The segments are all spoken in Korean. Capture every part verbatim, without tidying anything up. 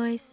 boys.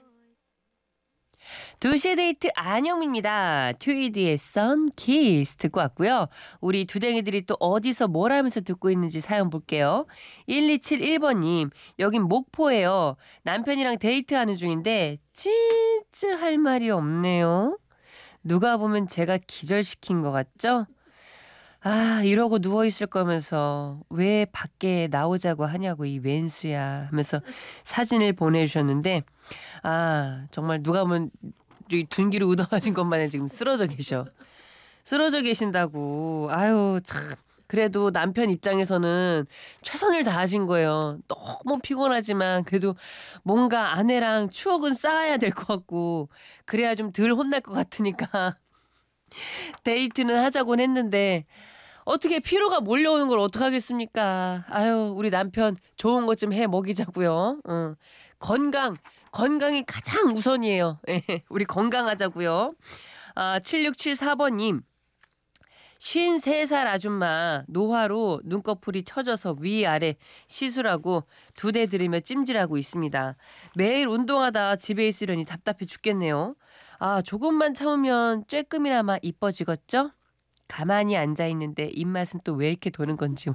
두 시의 데이트 안영입니다. 트위디의 Sun Kiss 듣고 왔고요. 우리 두댕이들이 또 어디서 뭘 하면서 듣고 있는지 사연 볼게요. 일이칠일 번님, 여긴 목포예요. 남편이랑 데이트하는 중인데 진짜 할 말이 없네요. 누가 보면 제가 기절시킨 것 같죠? 아, 이러고 누워있을 거면서 왜 밖에 나오자고 하냐고 이 웬수야 하면서 사진을 보내주셨는데, 아, 정말 누가 보면 이 둔기로 ud어맞은 것만에 지금 쓰러져 계셔. 쓰러져 계신다고. 아유, 참. 그래도 남편 입장에서는 최선을 다하신 거예요. 너무 피곤하지만 그래도 뭔가 아내랑 추억은 쌓아야 될 것 같고 그래야 좀 덜 혼날 것 같으니까 데이트는 하자곤 했는데 어떻게 피로가 몰려오는 걸 어떡하겠습니까. 아유, 우리 남편 좋은 것 좀 해 먹이자고요. 어. 건강, 건강이 가장 우선이에요. 우리 건강하자고요. 아, 칠육칠사 번님. 쉰세 살 아줌마 노화로 눈꺼풀이 처져서 위아래 시술하고 두 대 들이며 찜질하고 있습니다. 매일 운동하다 집에 있으려니 답답해 죽겠네요. 아, 조금만 참으면 쬐끔이나마 이뻐지겠죠? 가만히 앉아있는데 입맛은 또 왜 이렇게 도는 건지.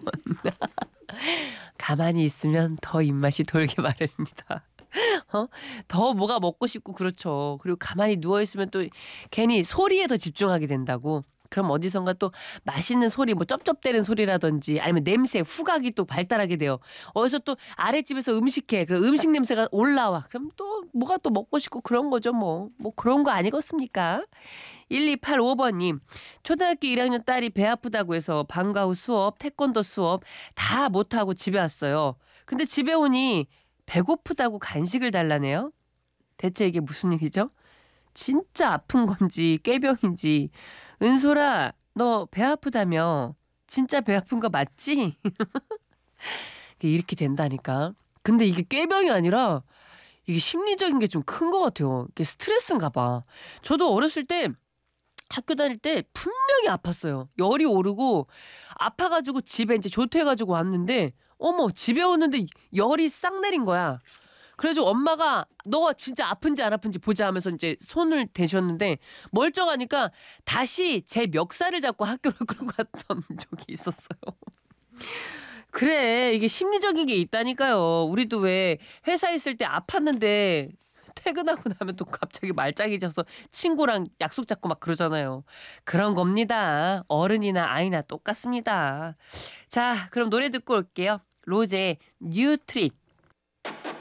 가만히 있으면 더 입맛이 돌게 마련입니다. 어? 더 뭐가 먹고 싶고 그렇죠. 그리고 가만히 누워있으면 또 괜히 소리에 더 집중하게 된다고. 그럼 어디선가 또 맛있는 소리, 뭐 쩝쩝대는 소리라든지 아니면 냄새, 후각이 또 발달하게 돼요. 어디서 또 아랫집에서 음식해. 그럼 음식 냄새가 올라와. 그럼 또 뭐가 또 먹고 싶고 그런 거죠 뭐. 뭐 그런 거 아니겠습니까? 일이팔오 번님. 초등학교 일 학년 딸이 배 아프다고 해서 방과 후 수업, 태권도 수업 다 못하고 집에 왔어요. 근데 집에 오니 배고프다고 간식을 달라네요. 대체 이게 무슨 일이죠? 진짜 아픈 건지 꾀병인지. 은솔아, 너 배 아프다며? 진짜 배 아픈 거 맞지? 이렇게 된다니까. 근데 이게 꾀병이 아니라 이게 심리적인 게 좀 큰 것 같아요. 이게 스트레스인가 봐. 저도 어렸을 때 학교 다닐 때 분명히 아팠어요. 열이 오르고 아파가지고 집에 이제 조퇴해가지고 왔는데 어머, 집에 오는데 열이 싹 내린 거야. 그래가지고 엄마가 너 진짜 아픈지 안 아픈지 보자 하면서 이제 손을 대셨는데 멀쩡하니까 다시 제 멱살을 잡고 학교를 끌고 갔던 적이 있었어요. 그래, 이게 심리적인 게 있다니까요. 우리도 왜 회사에 있을 때 아팠는데 퇴근하고 나면 또 갑자기 말짱해져서 친구랑 약속 잡고 막 그러잖아요. 그런 겁니다. 어른이나 아이나 똑같습니다. 자, 그럼 노래 듣고 올게요. 로제의 뉴 트릭.